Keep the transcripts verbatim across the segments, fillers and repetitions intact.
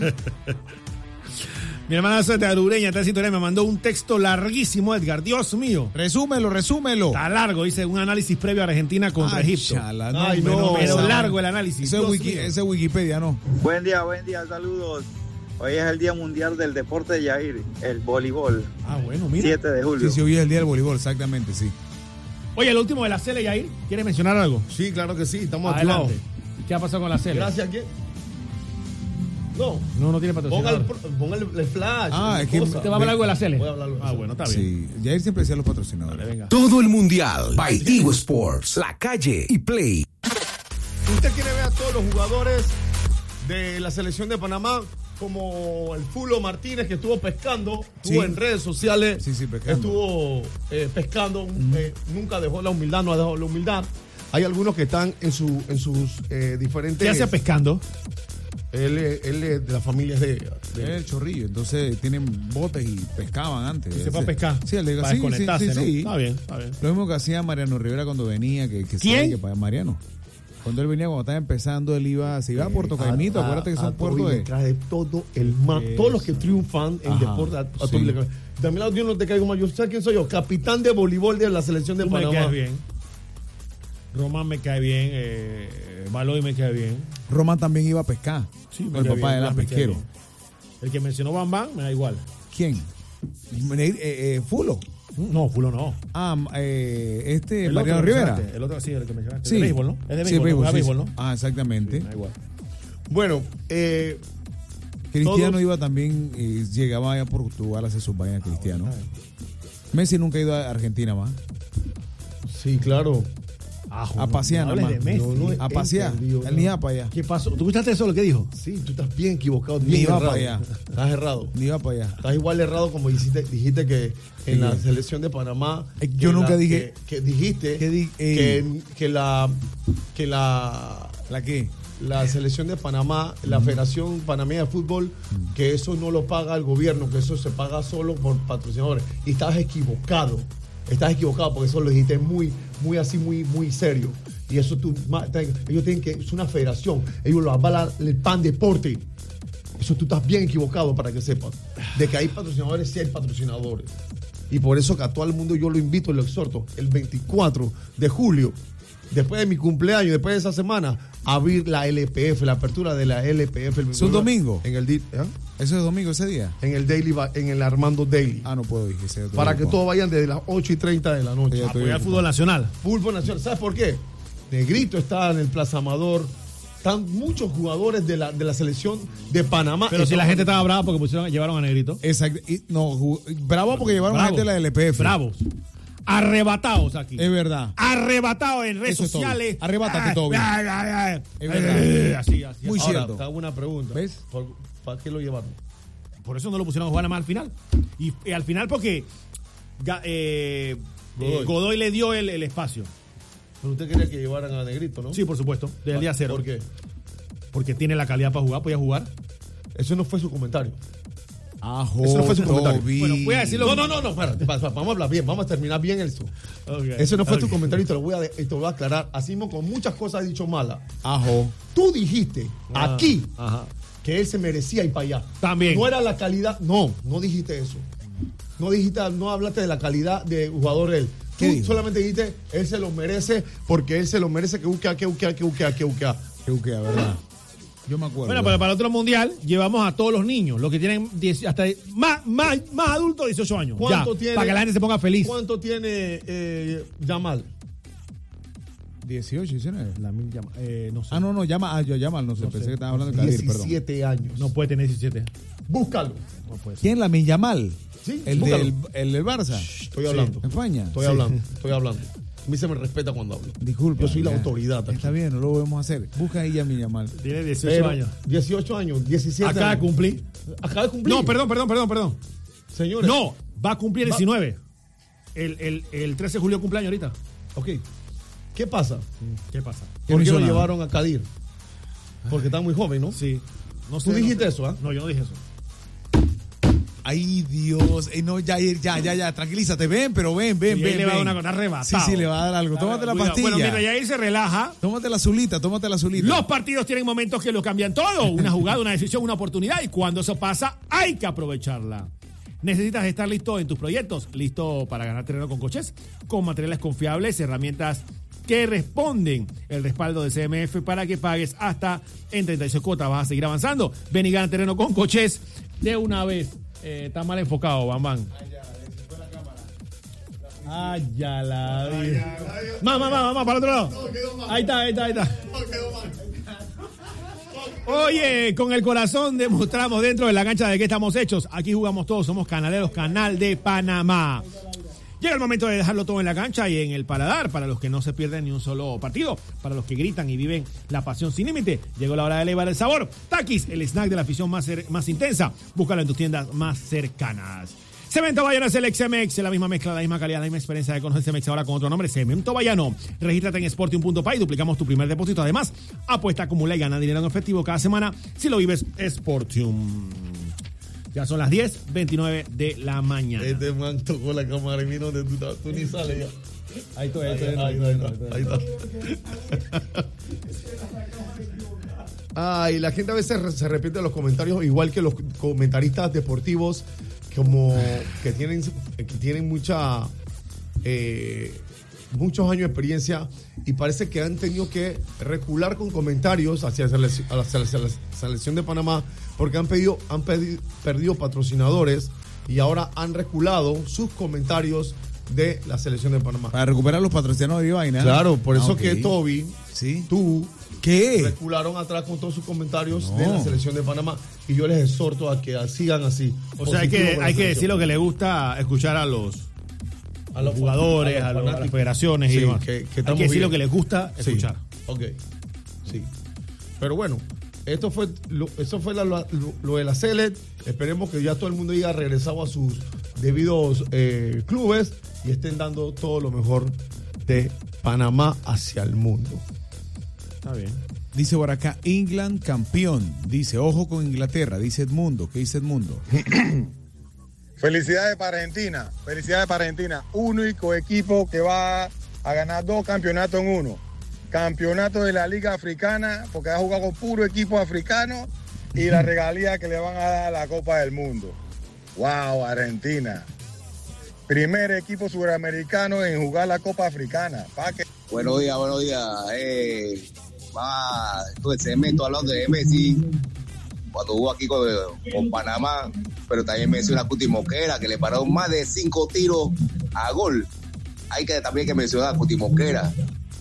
Mi hermana de Arureña está en sintonía, me mandó un texto larguísimo, Edgar. Dios mío. Resúmelo, resúmelo. Está largo, dice un análisis previo a Argentina contra Ay, Egipto. Chala, no, Ay, no, pero largo el análisis. Ese es Wiki, ese Wikipedia, ¿no? Buen día, buen día, saludos. Hoy es el Día Mundial del Deporte de Yair, el voleibol. Ah, bueno, mira. siete de julio. Sí, sí, hoy es el Día del Voleibol, exactamente, sí. Oye, el último de la Cele, Yair, ¿quieres mencionar algo? Sí, claro que sí, estamos Adelante. activados. ¿Qué ha pasado con la Cele? Gracias, ¿quién? No. No, no tiene Ponga patrocinador. el, ponga el, el flash. Ah, es que- cosa. ¿Te va a hablar algo de la Cele? Voy a hablar algo de la Ah, Cele. bueno, está bien. Sí, Jair siempre decía los patrocinadores. Vale, venga. Todo el mundial by Tigo Sports, La Calle y Play. Usted quiere ver a todos los jugadores de la selección de Panamá, como el Fulo Martínez, que estuvo pescando, estuvo Sí. en redes sociales, Sí, sí, pescando. estuvo eh, pescando, eh, nunca dejó la humildad, no ha dejado la humildad. Hay algunos que están en, su, en sus eh, diferentes... ¿Qué hace pescando? Él, es- él es de las familias de... de- Es el Chorrillo, entonces tienen botes y pescaban antes. Y se fue a pescar. Sí, el de Para sí, sí, desconectarse, sí, ¿no? sí. Está bien, está bien. Lo mismo que hacía Mariano Rivera cuando venía, que, que ¿Quién? sabe que para Mariano. Cuando él venía, cuando estaba empezando, él iba, se iba a Puerto a- Caimito, a- acuérdate que a son puertos Toby de... le cae todo el mar, Eso. todos los que triunfan en Ajá, deporte, a, a sí. Toby le cae. De mi lado yo no te caigo más, yo sé quién soy yo, capitán de voleibol de la selección de Tú me Panamá. caes bien. Román me cae bien. Eh, Baloy me cae bien. Román también iba a pescar. Sí, me el cae papá bien, era me cae pesquero. bien. El que mencionó Bam Bam me da igual. ¿Quién? Eh, eh, Fulo. No, Fulo no. Ah, eh, este, El Mariano otro que Rivera. mencionaste, El otro sí, el que mencionaste. Sí. De béisbol, ¿no? Es de Sí, béisbol, béisbol, ¿no? sí, béisbol, sí. ¿no? Ah, exactamente. Me da igual. Bueno, eh, Cristiano Todos- iba también, y llegaba a Portugal a hacer sus vainas, Cristiano. Messi nunca ha ido a Argentina más. sí, claro. Ajo, A pasear no nada hables más. de Messi. No, no, A pasear. entendido, Él ni iba para allá. ¿Qué pasó? ¿Tú escuchaste eso lo que dijo? Sí, tú estás bien equivocado, Ni bien va errado. para allá. Estás errado. Ni iba para allá. Estás igual errado como dijiste, dijiste que en Sí. la selección de Panamá. Eh, yo que nunca la- dije- Que, que dijiste ¿Qué di- ey. que, que la. Que la. ¿La qué? La selección de Panamá, la Federación Panameña de Fútbol, que eso no lo paga el gobierno, que eso se paga solo por patrocinadores. Y estás equivocado. Estás equivocado porque eso lo dijiste muy, muy así, muy, muy serio. Y eso tú, ma- ellos tienen que, es una federación, ellos lo avalan el PAN Deporte. Eso tú estás bien equivocado para que sepas. De que hay patrocinadores, sí hay patrocinadores. Y por eso que a todo el mundo yo lo invito y lo exhorto, el veinticuatro de julio, después de mi cumpleaños, después de esa semana, a abrir la L P F, la apertura de la L P F. El ¿Es un domingo? En el, di- ¿eh? ¿Eso es domingo ese día? en el Daily, ba- en el Armando Daily. Ah, no puedo ir. ese otro para día, que Juan. todos vayan desde las ocho y treinta de la noche. Ya estoy Apoyar el ocupado. fútbol nacional. Fútbol Nacional. ¿Sabes por qué? Negrito está en el Plaza Amador. Están muchos jugadores de la, de la selección de Panamá. Pero si la Están- gente estaba brava porque pusieron, llevaron a Negrito. Exacto. Y, no, ju- bravo porque llevaron a Bravo. gente de la L P F. Bravos. Arrebatados aquí. Es verdad. Arrebatados en redes Eso es todo. sociales. Arrebátate, Ay, Toby. ay, ay, ay. Es verdad. Eh, Así, así. Muy así. Ahora, cierto. te hago una pregunta. ¿Ves? ¿Por- ¿Para qué lo llevaron? Por eso no lo pusieron a jugar nada más al final. Y, y al final porque ga- eh, Godoy. eh, Godoy le dio el, el espacio. Pero usted quería que llevaran a Negrito, ¿no? Sí, por supuesto. Desde el día cero. ¿Por qué? Porque tiene la calidad para jugar, podía jugar. Eso no fue su comentario. Ajo, Eso no fue su comentario. Toby. Bueno, voy a decirlo. No, no, no, no, espérate, pa- pa- vamos a hablar bien, vamos a terminar bien eso. Ok. Ese no fue tu Ok. comentario y te lo voy a, de- y te lo voy a aclarar. Así mismo con muchas cosas he dicho malas. Ajo. Tú dijiste Ah, aquí Ajá. que él se merecía ir para allá. También. No era la calidad. No, no dijiste eso. No dijiste, no hablaste de la calidad de jugador él. Tú ¿Qué dijo? solamente dijiste, él se lo merece porque él se lo merece que busque, que busque, que busque, que busque. Qué buquea, ¿verdad? Yo me acuerdo. Bueno, pero para el otro mundial llevamos a todos los niños, los que tienen diez hasta más, más, más adultos de dieciocho años. ¿Cuánto Ya, tiene? Para que la gente se ponga feliz. ¿Cuánto tiene eh, Yamal? dieciocho, diecinueve. La mil llama- eh, no sé. Ah, no, no, llama, ah, yo llama, no sé, pensé que estaba hablando de Kadir, perdón. diecisiete años. No puede tener diecisiete. Búscalo. No puede ser. ¿Quién? La Millamal. Sí, El búscalo. del, el del Barça. Estoy hablando. ¿En España? Estoy Sí. hablando. Estoy hablando. A mí se me respeta cuando hablo. Disculpa. Yo soy la ya. autoridad aquí. Está bien, no lo podemos hacer. Busca ahí a Millamal. Tiene dieciocho Pero, años. dieciocho años, diecisiete Acaba de años. cumplir. Acaba de cumplir. No, perdón, perdón, perdón, perdón. Señores. No, va a cumplir Va- diecinueve. El, el, el trece de julio cumpleaños ahorita. Ok. ¿Qué pasa? ¿Qué pasa? ¿Qué ¿Por no qué hizo lo nada? llevaron a Kadir? Porque está muy joven, ¿no? Sí. No Tú dijiste eso, ¿ah? No, yo no dije eso. Ay, Dios. Ey, no, ya, ya, ya, ya. Tranquilízate. Ven, pero ven, ven, Y ven. ahí le va a ven. dar una cosa arrebatado. Sí, sí, le va a dar algo. Tómate la Cuidado. pastilla. Bueno, mientras Yair se relaja. Tómate la azulita, tómate la azulita. Los partidos tienen momentos que lo cambian todo. Una jugada, una decisión, una oportunidad. Y cuando eso pasa, hay que aprovecharla. Necesitas estar listo en tus proyectos. Listo para ganar terreno con Coches. Con materiales confiables, herramientas que responden. El respaldo de C M F para que pagues hasta en treinta y seis cuotas. Vas a seguir avanzando. Ven y gana terreno con Coches de una vez. Eh, está mal enfocado, Bam Bam. Ay, ya la vi. Más, más, más, más, para el otro lado. Ahí está, ahí está, ahí está. Oye, con el corazón demostramos dentro de la cancha de qué estamos hechos. Aquí jugamos todos, somos Canaleros, Canal de Panamá. Llega el momento de dejarlo todo en la cancha y en el paladar, para los que no se pierden ni un solo partido, para los que gritan y viven la pasión sin límite. Llegó la hora de elevar el sabor. Takis, el snack de la afición más, más intensa. Búscalo en tus tiendas más cercanas. Cemento Bayano es el X-M-X, la misma mezcla, la misma calidad, la misma experiencia de conocer Cemex ahora con otro nombre, Cemento Bayano. Regístrate en sportium punto pay y duplicamos tu primer depósito. Además, apuesta, acumula y gana dinero en efectivo cada semana si lo vives Sportium. Ya son las diez veintinueve de la mañana. Este man tocó la cámara y mira donde tú estás. Tú ni sales ya. Ahí estoy, ahí Ahí, estoy. ahí, ahí está, ahí está. Ay, la gente a veces se repite en los comentarios, igual que los comentaristas deportivos, como que tienen, que tienen mucha eh, muchos años de experiencia y parece que han tenido que recular con comentarios hacia la selección, hacia la selección de Panamá porque han pedido, han pedido, perdido patrocinadores y ahora han reculado sus comentarios de la selección de Panamá. Para recuperar los patrocinadores de vaina. Claro, por eso Ah, que ok. Toby, Sí. tú, ¿Qué? recularon atrás con todos sus comentarios No. de la selección de Panamá y yo les exhorto a que sigan así. O sea, hay Positivo que, con la hay que selección. decir lo que le gusta escuchar a los, a los jugadores, a, los- a las fanáticos. federaciones y Sí, demás. que- que hay estamos que decir bien. lo que les gusta Sí, escuchar. ok, sí. Pero bueno, esto fue lo, eso fue la- lo, lo de la Selet. Esperemos que ya todo el mundo haya regresado a sus debidos eh, clubes y estén dando todo lo mejor de Panamá hacia el mundo. Está bien. Dice por acá, England campeón. Dice, ojo con Inglaterra. Dice Edmundo. ¿Qué dice Edmundo? Felicidades para Argentina, felicidades para Argentina. Único equipo que va a ganar dos campeonatos en uno. Campeonato de la Liga Africana, porque ha jugado con puro equipo africano, y la regalía que le van a dar a la Copa del Mundo. ¡Wow, Argentina! Primer equipo suramericano en jugar la Copa Africana. Pa' que... Buenos días, buenos días. Eh, va todo el cemento hablando de Messi cuando jugó aquí con, con Panamá, pero también menciona a Cuti Mosquera, que le pararon más de cinco tiros a gol. Hay que también que mencionar a Cuti Mosquera.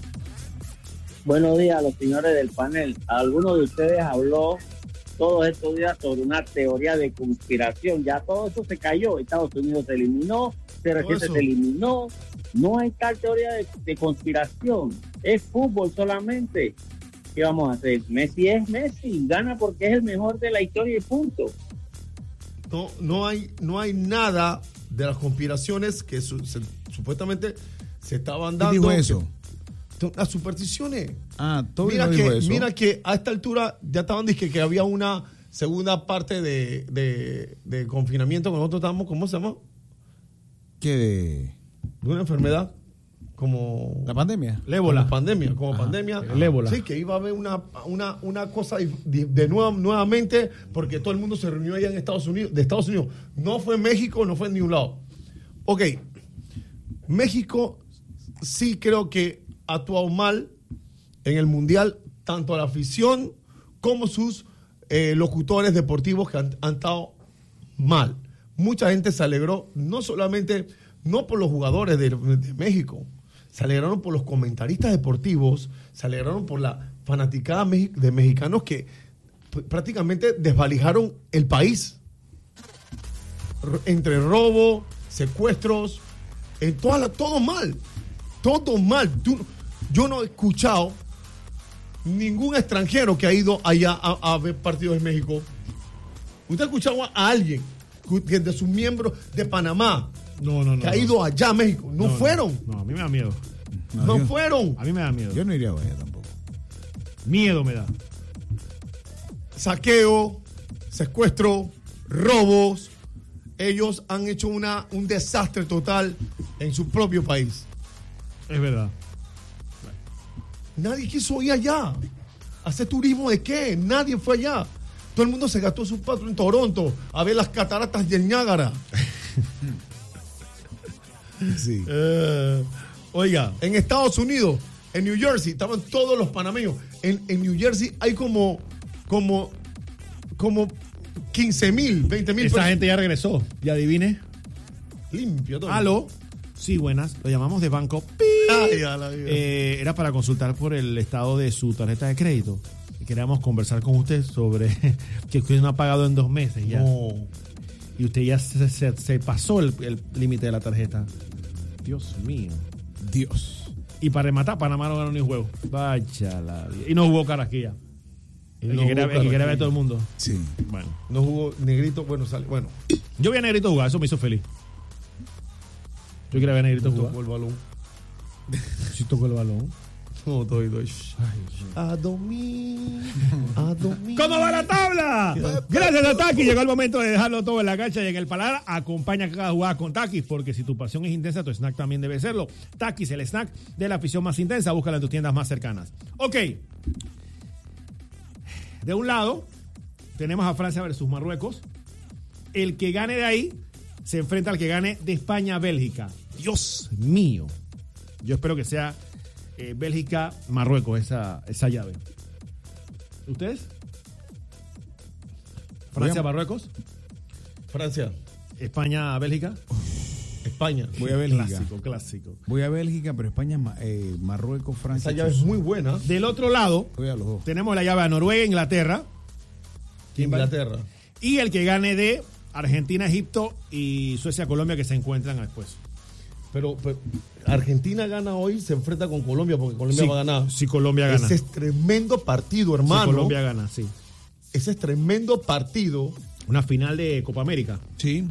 Buenos días a los señores del panel. Alguno de ustedes habló todos estos días sobre una teoría de conspiración. Ya todo eso se cayó. Estados Unidos se eliminó, C R siete se eliminó. No hay tal teoría de, de conspiración. Es fútbol solamente. ¿Qué vamos a hacer? Messi es Messi. Gana porque es el mejor de la historia y punto. No, no hay, no hay nada de las conspiraciones que su- se- supuestamente se estaban dando. ¿Quién dijo eso? Que- las supersticiones. Ah, Toby Mira no que, dijo eso. mira que a esta altura ya estaban diciendo que había una segunda parte de, de, de confinamiento que nosotros estábamos, ¿cómo se llama? ¿Qué de De una enfermedad como la pandemia? El ébola. como pandemia, como Ajá. pandemia. El ébola. Sí, que iba a haber una, una, una cosa de, de nuevo, nuevamente porque todo el mundo se reunió allá en Estados Unidos, de Estados Unidos. No fue en México, no fue en ningún lado. Ok, México sí creo que ha actuado mal en el Mundial, tanto a la afición como sus eh, locutores deportivos que han, han estado mal. Mucha gente se alegró, no solamente, no por los jugadores de, de México, se alegraron por los comentaristas deportivos, se alegraron por la fanaticada mexi- de mexicanos que p- prácticamente desvalijaron el país. R- entre robo, secuestros, en toda la- todo mal, todo mal. Tú- yo no he escuchado ningún extranjero que ha ido allá a, a ver partidos en México. ¿Usted ha escuchado a alguien que de sus miembros de Panamá No, no, no. que ha no. ido allá a México? No, No, fueron, No, no, a mí me da miedo. No, no yo, fueron. A mí me da miedo. yo no iría a Bahía tampoco. Miedo me da. Saqueo, secuestro, robos, ellos han hecho una, un desastre total en su propio país. Es verdad. Nadie quiso ir allá. ¿Hacer turismo de qué? Nadie fue allá. Todo el mundo se gastó sus patros en Toronto a ver las cataratas del Niágara. Sí. Eh, oiga, en Estados Unidos, en New Jersey, estaban todos los panameños. En, en New Jersey hay como, como, como quince mil, veinte mil Esa personas. gente ya regresó. Y adivine. Limpio todo. Aló. Sí, buenas. Lo llamamos de banco. Ay, a la vida. Eh, era para consultar por el estado de su tarjeta de crédito. Y queríamos conversar con usted sobre que usted no ha pagado en dos meses ya. No. Y usted ya se, se- se pasó el el límite de la tarjeta. Dios mío. Dios. Y para rematar, Panamá no ganó ni un juego. Vaya la vida. Y no jugó Carrasquilla. Y El no que quería, jugó el que quería ver Carrasquilla. a todo el mundo. Sí. Bueno. No jugó Negrito, bueno, sale, bueno, Yo vi a Negrito jugar, eso me hizo feliz. Yo quería ver a Negrito jugar. tocó el balón. Sí tocó el balón. No, estoy, estoy. A dormir, a dormir. ¿Cómo va la tabla? Gracias a Takis. Llegó el momento de dejarlo todo en la cancha y en el paladar. Acompaña cada jugada con Takis, porque si tu pasión es intensa, tu snack también debe serlo. Takis, el snack de la afición más intensa. Búscala en tus tiendas más cercanas. Ok. De un lado, tenemos a Francia versus Marruecos. El que gane de ahí se enfrenta al que gane de España-Bélgica. Dios mío. Yo espero que sea eh, Bélgica-Marruecos esa, esa llave. ¿Ustedes? Francia-Marruecos. Francia, España-Bélgica. España. Voy a Bélgica. Clásico, clásico. Voy a Bélgica, pero España, Ma- eh, Marruecos, Francia. Esa llave es muy buena. Del otro lado, Voy a los dos. tenemos la llave a Noruega-Inglaterra. ¿Quién va? Inglaterra. Y el que gane de Argentina-Egipto y Suecia-Colombia, que se encuentran después. Pero, pero Argentina gana hoy, se enfrenta con Colombia porque Colombia Sí, va a ganar. Si Colombia gana. Ese es tremendo partido, Si hermano. Colombia gana, sí. Ese es tremendo partido. Una final de Copa América. Sí.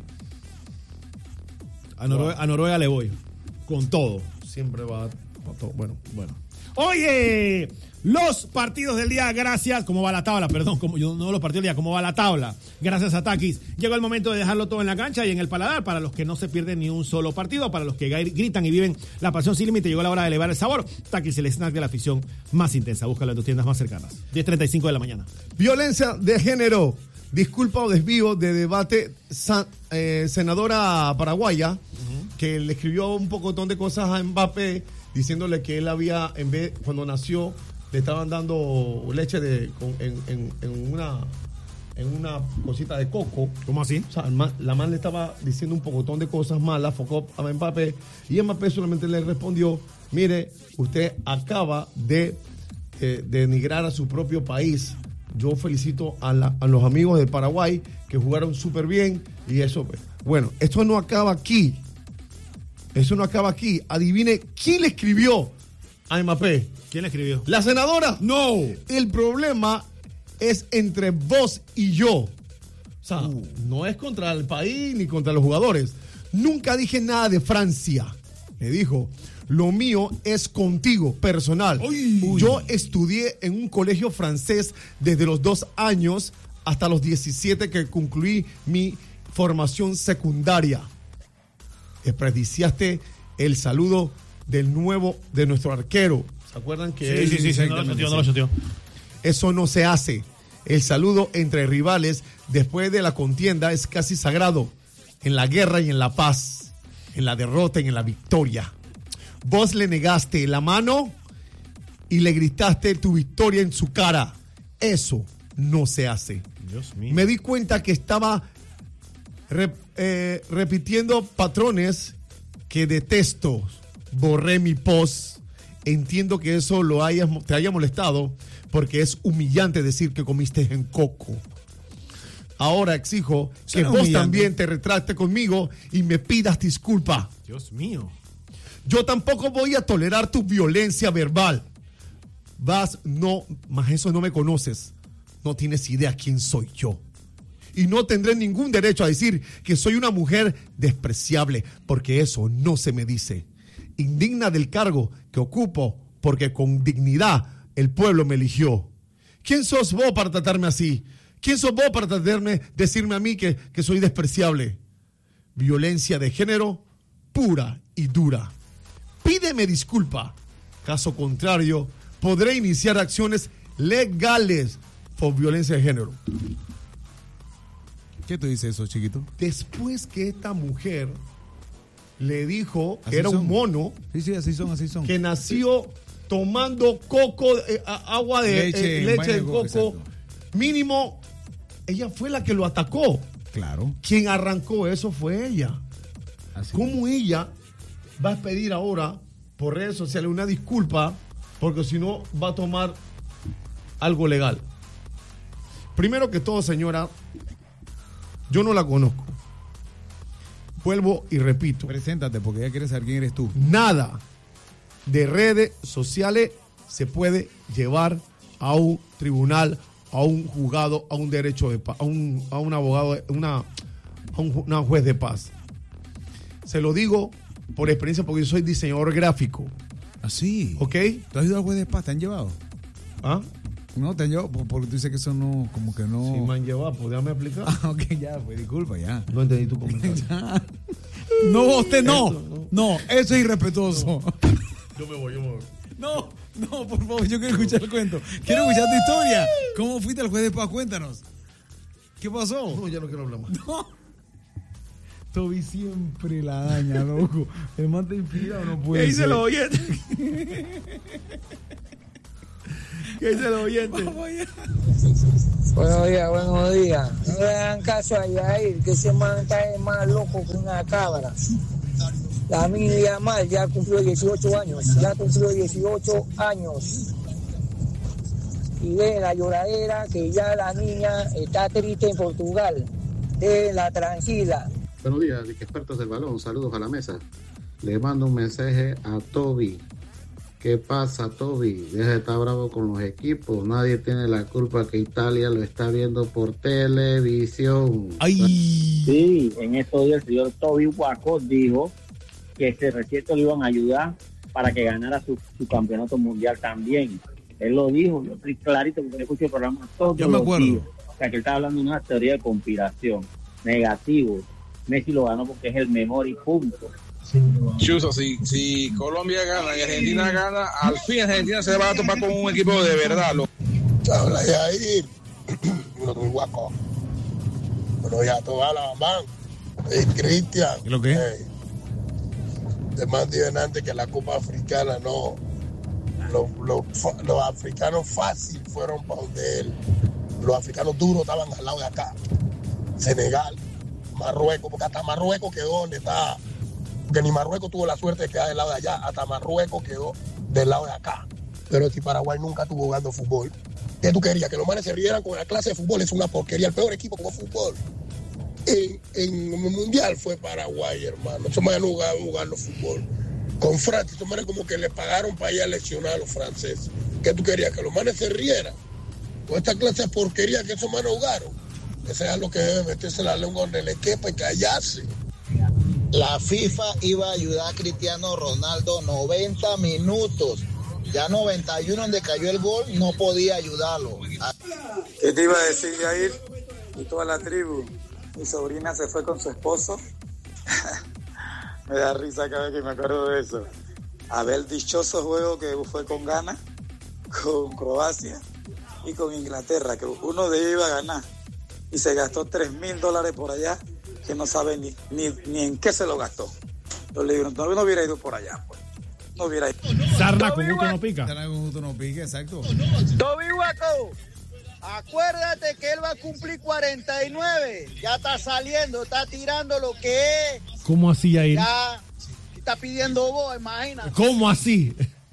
A Noruega, a Noruega le voy. Con todo. Siempre va a todo. Bueno, Bueno. Oye, los partidos del día, gracias. ¿Cómo va la tabla? Perdón, como yo no los partidos del día, ¿cómo va la tabla? Gracias a Takis. Llegó el momento de dejarlo todo en la cancha y en el paladar para los que no se pierden ni un solo partido, para los que gritan y viven la pasión sin límite. Llegó la hora de elevar el sabor. Takis, el snack de la afición más intensa. Búscalo en tus tiendas más cercanas. diez treinta y cinco de la mañana. violencia de género. Disculpa o desvío de debate. Sa- eh, senadora paraguaya que le escribió un pocotón de cosas a Mbappé diciéndole que él había, en vez, cuando nació, le estaban dando leche de, con- en, en- en una, en una cosita de coco. ¿Cómo así? O sea, el man- la man le estaba diciendo un pocotón de cosas malas, focó a Mbappé, y Mbappé solamente le respondió, mire, usted acaba de eh, denigrar a su propio país. Yo felicito a, la- a los amigos de Paraguay que jugaron súper bien, y eso, pues, bueno, esto no acaba aquí. Eso no acaba aquí. Adivine quién le escribió a Mbappé. ¿Quién le escribió? La senadora. No. El problema es entre vos y yo. O sea, no es contra el país ni contra los jugadores. Nunca dije nada de Francia. Le dijo, lo mío es contigo, personal. Uy. Yo estudié en un colegio francés desde los dos años hasta los diecisiete que concluí mi formación secundaria. Desperdiciaste el saludo del nuevo, de nuestro arquero. ¿Se acuerdan que Sí, él- sí, sí, sí, no lo choteó, no lo choteó. Eso no se hace. El saludo entre rivales después de la contienda es casi sagrado. En la guerra y en la paz. En la derrota y en la victoria. Vos le negaste la mano y le gritaste tu victoria en su cara. Eso no se hace. Dios mío. Me di cuenta que estaba re- eh, repitiendo patrones que detesto. Borré mi post. Entiendo que eso lo hayas, te haya molestado porque es humillante decir que comiste en coco. Ahora exijo que Suena vos humillante. también te retractes conmigo y me pidas disculpa. Dios mío. Yo tampoco voy a tolerar tu violencia verbal. Vas, no, más eso no me conoces. No tienes idea quién soy yo. Y no tendré ningún derecho a decir que soy una mujer despreciable, porque eso no se me dice. Indigna del cargo que ocupo, porque con dignidad el pueblo me eligió. ¿Quién sos vos para tratarme así? ¿Quién sos vos para tratarme, decirme a mí que, que soy despreciable? violencia de género pura y dura. Pídeme disculpa. Caso contrario, podré iniciar acciones legales por violencia de género. ¿Qué tú dices eso, chiquito? Después que esta mujer le dijo Así que era son. un mono, Sí, sí, así son, así son. que nació tomando coco, eh, a- agua de Leche eh, en leche vaina de de coco, coco, exacto. mínimo, ella fue la que lo atacó. Claro. Quien arrancó eso fue ella. Así. ¿Cómo ella va a pedir ahora por redes sociales una disculpa? Porque si no va a tomar algo legal. Primero que todo, señora, yo no la conozco. Vuelvo y repito. Preséntate, porque ella quiere saber quién eres tú. Nada de redes sociales se puede llevar a un tribunal, a un juzgado, a un derecho de paz, a un, a un abogado, una, a un, ju- una juez de paz. Se lo digo por experiencia porque yo soy diseñador gráfico. Así. ¿Ok? ¿Tú has ido al juez de paz? ¿Te han llevado? ¿Ah? No, te han llevado por- porque tú dices que eso no, como que no. Si me han llevado, pues déjame explicar. Ah, ok, ya, pues disculpa, ya. No entendí tu comentario. Ya. No, usted no. Eso, no. No, eso es irrespetuoso. Yo me voy, yo me voy. No, no, por favor, yo quiero escuchar el cuento. Quiero escuchar tu historia. ¿Cómo fuiste al juez de paz? Cuéntanos. ¿Qué pasó? No, ya no quiero hablar más. No. Toby siempre la daña, loco. El man te inspira o no puede ¿Qué dice ser. los oyentes? ¿Qué dice los oyentes? Vamos allá. Buenos días, buenos días. No le hagan caso a Yair, que ese man está más loco que una cabra. La niña mal ya cumplió dieciocho años, ya cumplió dieciocho años. Y ve la lloradera que ya la niña está triste en Portugal. Déjenla tranquila. Buenos días, expertos del balón. Saludos a la mesa. Le mando un mensaje a Toby. ¿Qué pasa, Toby? Deja de estar bravo con los equipos. Nadie tiene la culpa que Italia lo está viendo por televisión. Ay. Sí, en estos días el señor Toby Waco dijo que ese reciente lo iban a ayudar para que ganara su, su campeonato mundial también. Él lo dijo, yo estoy clarito porque escucho el programa todos Yo me los acuerdo. días. O sea, que él está hablando de una teoría de conspiración. Negativo. Messi lo ganó porque es el mejor y punto. Chuso, si, si Colombia gana y Argentina gana, al fin Argentina se va a topar con un equipo de verdad. Lo... Habla Yair, no muy guaco. Pero ya toda la van. Hey, Cristian. ¿Qué lo que es? Hey, te mandé antes que la Copa Africana no. Los, los, los africanos fácil fueron para donde él. Los africanos duros estaban al lado de acá. Senegal, Marruecos, porque hasta Marruecos quedó donde está. Porque ni Marruecos tuvo la suerte de quedar del lado de allá, hasta Marruecos quedó del lado de acá. Pero si Paraguay nunca estuvo jugando fútbol, ¿qué tú querías? Que los manes se rieran con la clase de fútbol, es una porquería. El peor equipo jugó fútbol en, en el Mundial fue Paraguay, hermano. Esos manes no jugaban jugando fútbol. Con Francia, esos manes como que le pagaron para ir a leccionar a los franceses. ¿Qué tú querías? Que los manes se rieran con esta clase de porquería que esos manes jugaron. Que sea lo que debe meterse la lengua donde le quepa y callarse. La FIFA iba a ayudar a Cristiano Ronaldo noventa minutos. Ya noventa y uno donde cayó el gol, no podía ayudarlo. ¿Qué te iba a decir, Yair? Y toda la tribu. Mi sobrina se fue con su esposo. Me da risa cada vez que me acuerdo de eso. A ver el dichoso juego que fue con Ghana, con Croacia y con Inglaterra, que uno de ellos iba a ganar. Y se gastó tres mil dólares por allá, que no sabe ni, ni, ni en qué se lo gastó. Los libros, no, no hubiera ido por allá, pues. No hubiera ido. Sarna con gusto no pica. Sarna con gusto no pica, exacto. Toby Waco, acuérdate que él va a cumplir cuarenta y nueve. Ya está saliendo, está tirando lo que es. ¿Cómo así, Yair? Ya está pidiendo voz, imagínate. ¿Cómo así?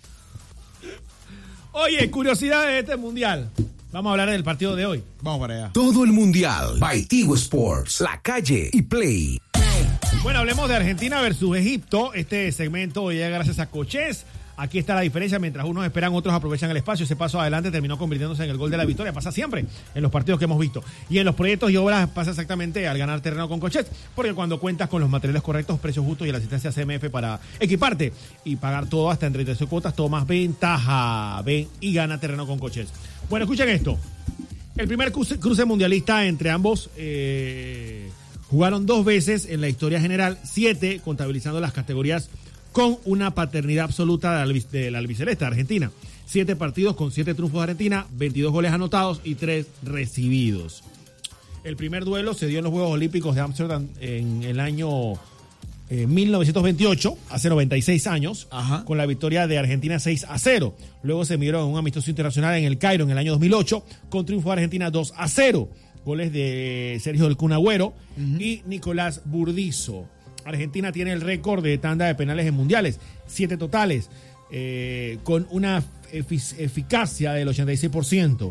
Oye, curiosidades de este mundial. Vamos a hablar del partido de hoy. Vamos para allá. Todo el mundial. By Tigo Sports. La Calle y Play. Bueno, hablemos de Argentina versus Egipto. Este segmento llega gracias a Cochés. Aquí está la diferencia. Mientras unos esperan, otros aprovechan el espacio. Ese paso adelante terminó convirtiéndose en el gol de la victoria. Pasa siempre en los partidos que hemos visto. Y en los proyectos y obras pasa exactamente al ganar terreno con Cochés. Porque cuando cuentas con los materiales correctos, precios justos y la asistencia C M F para equiparte y pagar todo hasta en treinta y seis cuotas, tomas ventaja. Ven y gana terreno con Cochés. Bueno, escuchen esto. El primer cruce, cruce mundialista entre ambos eh, Jugaron dos veces en la historia general, siete contabilizando las categorías con una paternidad absoluta de la albiceleste Argentina. Siete partidos con siete triunfos de Argentina, veintidós goles anotados y tres recibidos. El primer duelo se dio en los Juegos Olímpicos de Ámsterdam en el año eh, mil novecientos veintiocho, hace noventa y seis años, Ajá. con la victoria de Argentina seis a cero. Luego se midieron en un amistoso internacional en el Cairo en el año dos mil ocho, con triunfo de Argentina dos a cero. Goles de Sergio del Kun Agüero uh-huh. y Nicolás Burdizo. Argentina tiene el récord de tanda de penales en mundiales, siete totales, eh, con una efic- eficacia del ochenta y seis por ciento.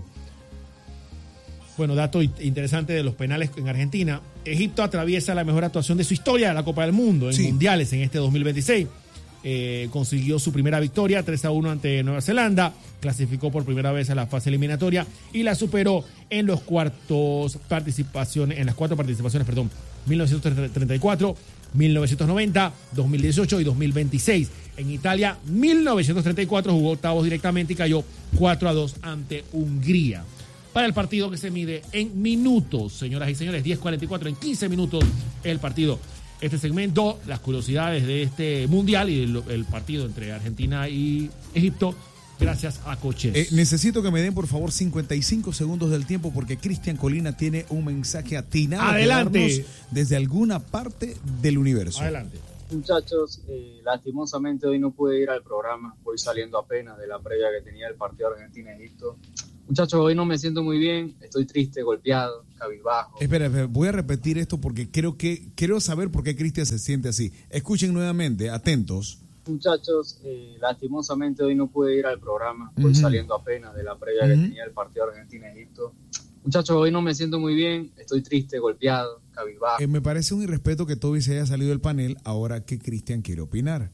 Bueno, dato interesante de los penales en Argentina. Egipto atraviesa la mejor actuación de su historia de la Copa del Mundo en sí. mundiales en este dos mil veintiséis. Eh, consiguió su primera victoria, tres a uno ante Nueva Zelanda, clasificó por primera vez a la fase eliminatoria y la superó en los cuartos participaciones, en las cuatro participaciones, perdón, mil novecientos treinta y cuatro, mil novecientos noventa, dos mil dieciocho y dos mil veintiséis. En Italia, mil novecientos treinta y cuatro jugó octavos directamente y cayó cuatro a dos ante Hungría. Para el partido que se mide en minutos, señoras y señores, diez cuarenta y cuatro, en quince minutos el partido. Este segmento, las curiosidades de este mundial y el, el partido entre Argentina y Egipto, gracias a Coches. Eh, necesito que me den, por favor, cincuenta y cinco segundos del tiempo porque Cristian Colina tiene un mensaje atinado. Adelante. Desde alguna parte del universo. Adelante. Muchachos, eh, lastimosamente hoy no pude ir al programa, voy saliendo apenas de la previa que tenía el partido Argentina-Egipto. Muchachos, hoy no me siento muy bien, estoy triste, golpeado, cabizbajo. Espera, espera, voy a repetir esto porque creo que quiero saber por qué Cristian se siente así. Escuchen nuevamente, atentos. Muchachos, eh, lastimosamente hoy no pude ir al programa, voy uh-huh. saliendo apenas de la previa uh-huh. que tenía el partido Argentina-Egipto. Muchachos, hoy no me siento muy bien, estoy triste, golpeado, cabizbajo. Eh, me parece un irrespeto que Toby se haya salido del panel ahora que Cristian quiere opinar.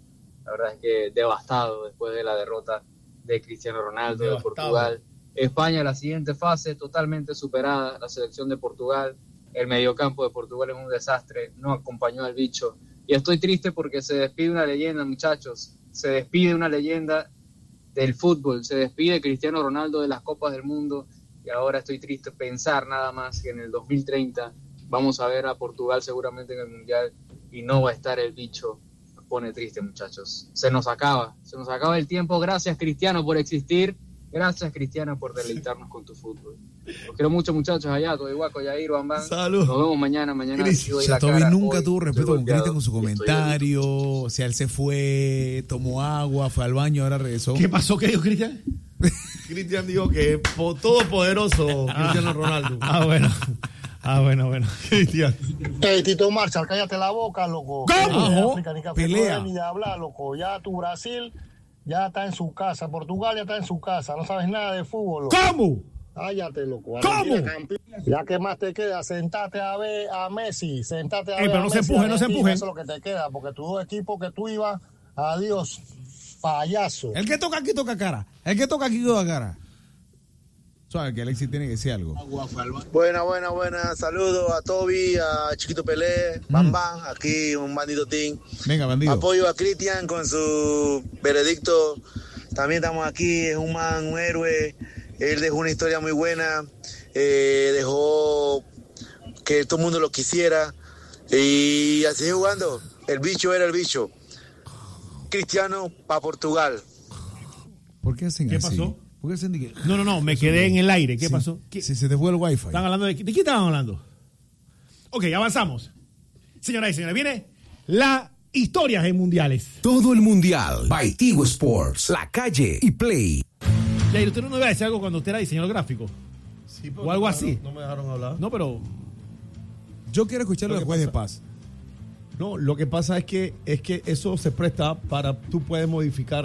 La verdad es que devastado después de la derrota de Cristiano Ronaldo devastado. de Portugal. España, la siguiente fase, totalmente superada, la selección de Portugal, el mediocampo de Portugal es un desastre, no acompañó al bicho, y estoy triste porque se despide una leyenda, muchachos, se despide una leyenda del fútbol, se despide Cristiano Ronaldo de las Copas del Mundo, y ahora estoy triste pensar nada más que en el dos mil treinta vamos a ver a Portugal seguramente en el Mundial, y no va a estar el bicho. Nos pone triste, muchachos, se nos acaba, se nos acaba el tiempo, gracias Cristiano por existir. Gracias, Cristiano, por deleitarnos con tu fútbol. Los quiero mucho, muchachos, allá, Toby Guaco, Yair, Bambán. Salud. Nos vemos mañana, mañana. O sea, Toby nunca hoy tuvo respeto con Cristian con su comentario. O sea, él se fue, tomó agua, fue al baño, ahora regresó. ¿Qué pasó? ¿Qué dijo Cristian? Cristian dijo que po- todopoderoso Cristiano Ronaldo. Ah, bueno. Ah, bueno, bueno. Cristian. Hey, Tito Marshall, cállate la boca, loco. ¿Cómo? África, ni café, Pelea. no ni de hablar, loco. Ya tu Brasil ya está en su casa. Portugal ya está en su casa. No sabes nada de fútbol, loco. ¿Cómo? Cállate, loco. ¿Cómo? Ya que más te queda, sentate a ver a Messi. Sentate a Ey, ver pero a no Messi. se empujen, no se Argentina, empujen. Eso es lo que te queda, porque tus dos equipos que tú ibas, adiós, payaso. El que toca aquí toca cara. El que toca aquí toca cara. Suave, que Alexis tiene que decir algo. Buena, buena, buena. Saludos a Toby, a Chiquito Pelé, Bam Bam, aquí un bandito team. Venga, bandido. Apoyo a Cristian con su veredicto. También estamos aquí, es un man, un héroe. Él dejó una historia muy buena. Eh, dejó que todo el mundo lo quisiera. Y así jugando. El bicho era el bicho. Cristiano para Portugal. ¿Por qué hacen ¿Qué así? pasó? ¿Por qué hacen que... No, no, no, me quedé en el aire. ¿Qué Sí. pasó? ¿Qué? Si se te fue el wifi. ¿Están hablando de, de qué estaban hablando? Ok, avanzamos. Señoras y señores, viene la historias en mundiales. Todo el mundial. By Tigo Sports. La Calle y Play. Jair, usted no me iba a decir algo cuando usted era diseñador gráfico. Sí, pero O algo no, así. No, no me dejaron hablar. No, pero Yo quiero escucharlo Lo que después de pasa- paz. No, lo que pasa es que es que eso se presta para tú puedes modificar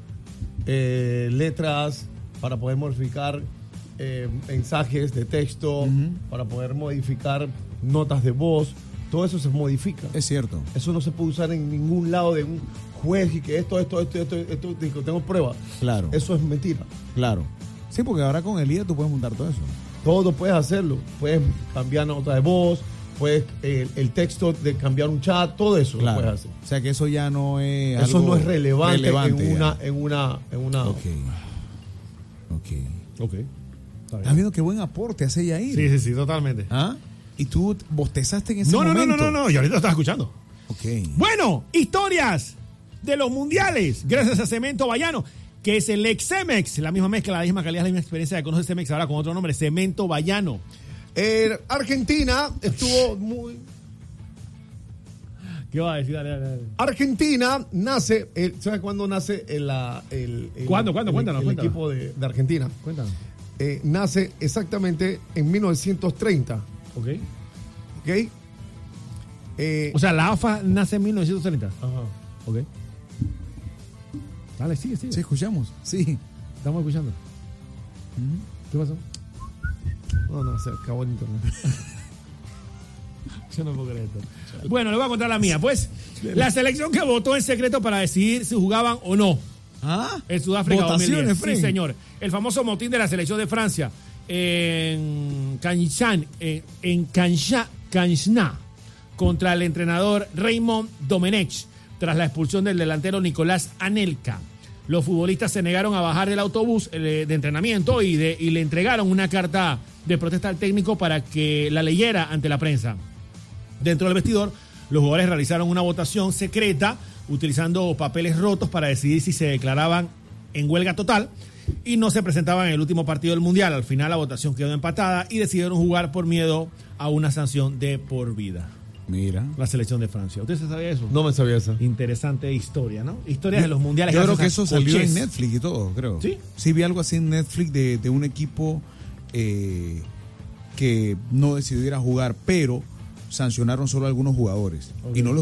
eh, letras, para poder modificar eh, mensajes de texto, Ujú. para poder modificar notas de voz. Todo eso se modifica. Es cierto. Eso no se puede usar en ningún lado de un juez y que esto, esto, esto, esto, esto, esto tengo pruebas. Claro. Eso es mentira. Claro. Sí, porque ahora con el I A tú puedes montar todo eso. Todo puedes hacerlo. Puedes cambiar nota de voz, puedes eh, el texto de cambiar un chat, todo eso lo Claro. puedes hacer. O sea que eso ya no es Eso algo no es relevante, relevante en, ya. una, en una, en una. Ok. Ok. ok. ¿Estás viendo qué buen aporte hace Yair? Sí, sí, sí, totalmente. ¿Ah? ¿Y tú bostezaste en ese no, no, momento? No, no, no, no, yo ahorita lo estaba escuchando. Ok. Bueno, historias de los mundiales, gracias a Cemento Bayano, que es el ex Cemex, la misma mezcla, la misma calidad, la misma experiencia de conocer Cemex, ahora con otro nombre, Cemento Bayano. Eh, Argentina estuvo muy... ¿Qué va a decir? Dale, dale, dale. Argentina nace, el, ¿sabes cuándo nace el, el, el ¿Cuándo? ¿Cuándo? el, Cuéntanos, el cuéntanos. equipo de, de Argentina? Cuéntanos. Eh, nace exactamente en mil novecientos treinta. Ok. ¿Ok? Eh, O sea, la A F A nace en mil novecientos treinta. Ajá. Ok. Dale, sigue, sigue. Sí, escuchamos. Sí. Estamos escuchando. ¿Qué pasó? No, no, se acabó el internet. Yo no puedo creer esto. Bueno, le voy a contar la mía. Pues, la selección que votó en secreto para decidir si jugaban o no. ¿Ah? En Sudáfrica Votaciones, dos mil diez. Fren. Sí, señor. El famoso motín de la selección de Francia en Canchan, en, en Cancha, Canchna, contra el entrenador Raymond Domenech, tras la expulsión del delantero Nicolás Anelka. Los futbolistas se negaron a bajar del autobús eh, de entrenamiento y, de, y le entregaron una carta de protesta al técnico para que la leyera ante la prensa. Dentro del vestidor, los jugadores realizaron una votación secreta utilizando papeles rotos para decidir si se declaraban en huelga total y no se presentaban en el último partido del Mundial. Al final la votación quedó empatada y decidieron jugar por miedo a una sanción de por vida. Mira. La selección de Francia. ¿Usted se sabía eso? No me sabía eso. Interesante historia, ¿no? Historias de los mundiales. Yo creo que gracias eso a salió Cochés. en Netflix y todo, creo. ¿Sí? Sí, vi algo así en Netflix de, de un equipo eh, que no decidió ir a jugar, pero sancionaron solo a algunos jugadores. Ok. Y no los